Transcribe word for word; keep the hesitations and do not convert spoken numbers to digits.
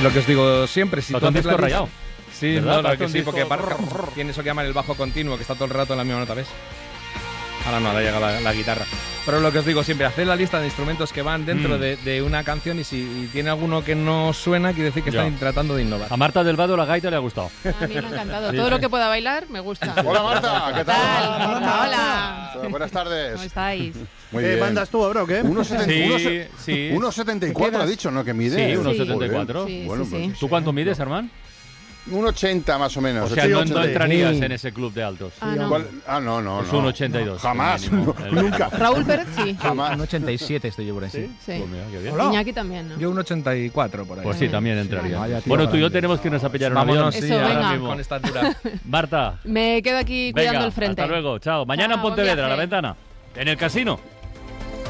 Es lo que os digo siempre. Si tú haces disco rayado. Sí, no, no, que sí, porque parca, tiene eso que llaman el bajo continuo, que está todo el rato en la misma nota, ¿ves? Ahora no, ahora llega la, la guitarra. Pero lo que os digo siempre, haced la lista de instrumentos que van dentro mm. de, de una canción y si y tiene alguno que no suena, quiere decir que ya. están tratando de innovar. A Marta del Vado la gaita le ha gustado. A mí me ha encantado. Sí. Todo lo que pueda bailar me gusta. Hola Marta, ¿qué tal? Hola, Marta, hola. hola. Buenas tardes. ¿Cómo estáis? Muy bien. ¿Qué mandas tú, bro? ¿Qué? uno setenta y cuatro ha dicho, ¿no? Que mide. Sí, uno setenta y cuatro. Sí, bueno, sí, pues, sí. ¿Tú cuánto mides, Armand? uno ochenta más o menos. O sea, no, no entrarías en ese club de altos. Ah, no. ¿Cuál? Ah, no, no, es no. un ochenta y dos. Jamás, mínimo, no, nunca. Raúl Pérez sí. Jamás. Un ochenta y siete estoy yo por ahí. Sí. Sí. Pues mira, qué bien. Hola. Iñaki también, ¿no? Yo un ochenta y cuatro por ahí. Pues sí, también entraría. Vaya tío Bueno, tú y yo grande. tenemos que irnos a pillar un Vámonos, avión. sí, Eso, ahora venga. mismo con esta altura. Marta, Me quedo aquí venga, cuidando el frente. hasta luego. Chao. Mañana Chao, en Pontevedra, a la buen viaje. ventana. En el casino.